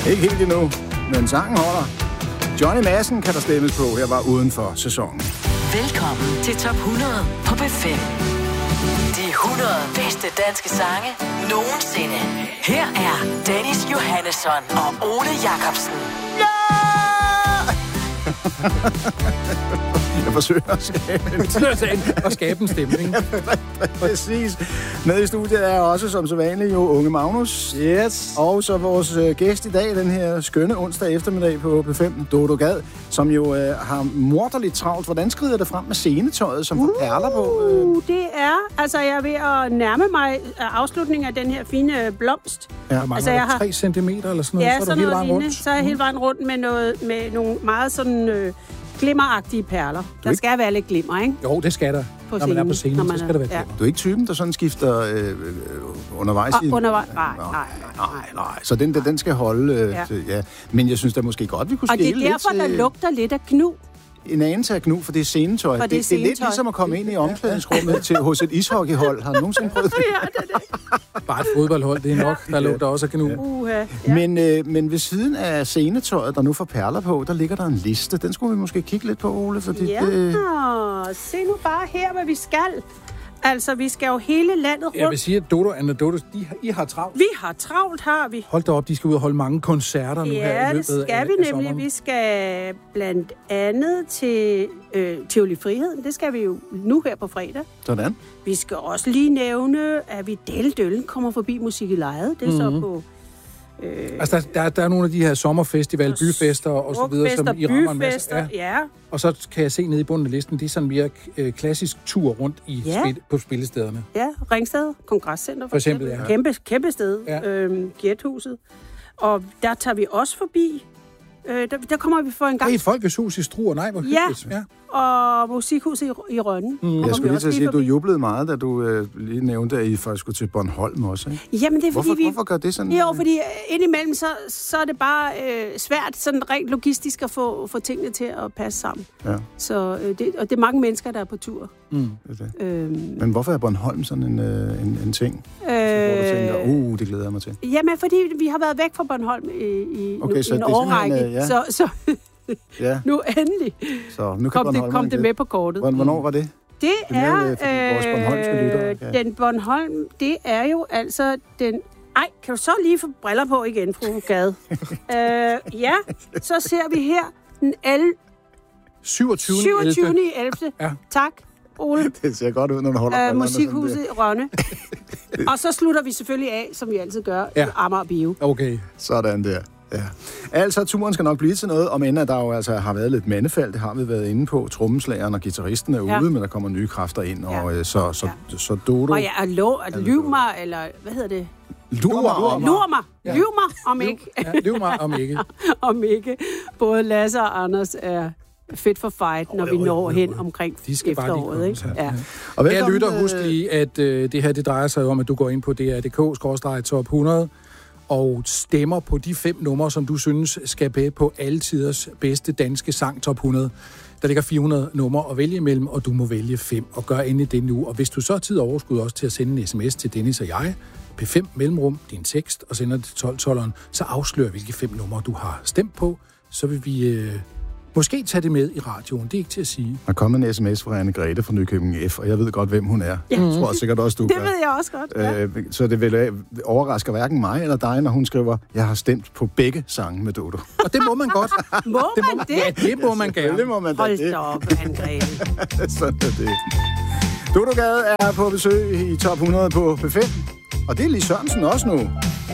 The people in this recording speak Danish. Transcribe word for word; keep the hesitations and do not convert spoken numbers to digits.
Ikke helt endnu, men sangen holder. Johnny Madsen kan der stemmes på. Her var uden for sæsonen. Velkommen til Top hundrede på B fem. De hundrede bedste danske sange nogensinde. Her er Dennis Johannesson og Ole Jacobsen. Ja! Jeg forsøger at skabe en, at skabe en stemning. Præcis. Med i studiet er også som så vanligt jo Unge Magnus. Yes. Og så vores øh, gæst i dag, den her skønne onsdag eftermiddag på B fem, Dodo Gad, som jo øh, har morderligt travlt. Hvordan skrider det frem med scenetøjet, som får uh, perler på? Øh? Det er, altså jeg er ved at nærme mig afslutningen af den her fine blomst. Ja, mange altså, jeg har tre centimeter eller sådan noget, ja, så er du hele vejen rundt. Så er jeg hele vejen rundt med, noget, med nogle meget sådan øh, glimmeragtige perler. Der ikke... skal være lidt glimmer, ikke? Jo, det skal der. På når man er på scenen, så skal der være glimmer. Du er ikke typen, der sådan skifter øh, øh, undervejs i... Undervejs? Nej, nej, nej. Nej, nej. Så den, den skal holde... Øh, ja. Til, ja. Men jeg synes da måske godt, vi kunne skille lidt... Og det er derfor, lidt, der øh... lugter lidt af knu. En anelse af knu, for det er scenetøj. Det, det, det er lidt ligesom at komme ind i omklædningsrummet til hos et ishockeyhold. Har du nogensinde prøvet det? Ja, det er det. Bare et fodboldhold, det er nok. Der lugter også af knu. Uh, ja. men, øh, men ved siden af scenetøjet, der nu får perler på, der ligger der en liste. Den skulle vi måske kigge lidt på, Ole. Fordi ja, det... se nu bare her, hvad vi skal. Altså, vi skal jo hele landet rundt. Jeg vil sige, at Dodo og Anna Dodo, de, I har travlt. Vi har travlt, har vi. Hold da op, de skal ud og holde mange koncerter nu ja, her i løbet af Ja, det skal vi nemlig. Vi skal blandt andet til øh, Tivoli Friheden. Det skal vi jo nu her på fredag. Sådan. Vi skal også lige nævne, at vi Delle Døllen kommer forbi Musik i Lejet. Det er mm-hmm. så på... Øh, altså, der, der, der er nogle af de her sommerfestival, byfester og så videre, som I rammer en masse. Ja. ja. Og så kan jeg se nede i bunden af listen, det er sådan mere øh, klassisk tur rundt i ja. spil, på spillestederne. Ja, Ringsted Kongresscenter for, for eksempel. Ja. Kæmpe, kæmpe sted. Ja. Øhm, Gjethuset. Og der tager vi også forbi. Øh, der, der kommer vi for en gang. Det er Folkets Hus i Struer. Nej, hvor hyggeligt. Ja. Og Musikhuset i, i Rønne. Mm. Jeg skulle lige til at sige, at du jublede meget, da du øh, lige nævnte, at I faktisk skulle til Bornholm også. Ikke? Jamen, det er fordi hvorfor, vi... Hvorfor gør det sådan? Jo, fordi indimellem, så, så er det bare øh, svært, sådan rent logistisk at få, få tingene til at passe sammen. Ja. Så, øh, det, og det er mange mennesker, der er på tur. Mm. Det er det. Øhm, Men hvorfor er Bornholm sådan en, øh, en, en ting? Øh, hvor du tænker, uh, det glæder jeg mig til. Jamen, fordi vi har været væk fra Bornholm i, i, okay, nu, så i en årrække. Ja. Så... så ja. Nu endelig så, nu kom, det, kom det med på kortet. Hvornår var det? Det, det er, øh, vores Bornholmske lyttere, okay. Den Bornholm, det er jo altså den... Ej, kan du så lige få briller på igen, fru Gade? øh, ja, så ser vi her den el... syvogtyvende ellevte Ja. Tak, Ole. Det ser godt ud, når du holder øh, Musikhuset i Rønne. Og så slutter vi selvfølgelig af, som vi altid gør, ja. i Amager Bio. Okay, sådan der. Ja. Altså, turen skal nok blive til noget, om end at der jo altså har været lidt mandefald, det har vi været inde på. Trommeslageren og guitaristen er ja. ude, men der kommer nye kræfter ind, og ja. så, så, ja. så Dodo... Og ja, at, lo, at lyve mig, eller hvad hedder det? Lur mig om. Lur mig. Ja. Lyv mig om ikke. Ja, lyv mig om ikke. om ikke. Både Lasse og Anders er fedt for fight, når oh, vi når hen omkring efteråret. Ikke? Ja. Og jeg lytter, husk lige, at øh, det her det drejer sig om, at du går ind på d r punktum d k skråstreg top hundrede og stemmer på de fem numre, som du synes skal med på alle tiders bedste danske sang top hundrede. Der ligger fire hundrede numre at vælge imellem, og du må vælge fem, og gør endelig det nu. Og hvis du så har tid og overskud også til at sende en sms til Dennis og jeg, P fem mellemrum, din tekst, og sender det til tolv tolveren, så afslør, hvilke fem numre du har stemt på, så vil vi øh, måske tage det med i radioen. Det er ikke til at sige. Der er kommet en sms fra Anne-Grethe fra Nykøbing F, og jeg ved godt, hvem hun er. Ja. Jeg tror sikkert også, du Det gør. Ved jeg også godt, ja. øh, Så det vil overrasker hverken mig eller dig, når hun skriver, jeg har stemt på begge sange med Dodo. Og det må man godt. Må det man må, det? Ja, det må man gerne. Det må man Hold da op, Anne-Grethe. Sådan er det. Dodo Gade er på besøg i top hundrede på B fem, og det er Lis Sørensen også nu.